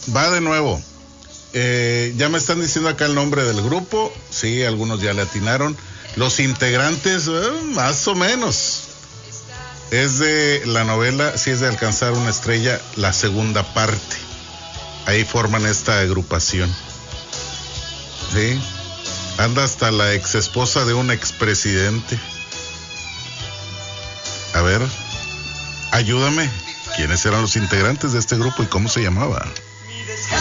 Va de nuevo. Ya me están diciendo acá el nombre del grupo. Sí, algunos ya le atinaron. Los integrantes, más o menos. Es de la novela, sí es de Alcanzar una estrella, la segunda parte. Ahí forman esta agrupación. Sí. Anda hasta la ex esposa de un expresidente. A ver, ayúdame. ¿Quiénes eran los integrantes de este grupo y cómo se llamaba?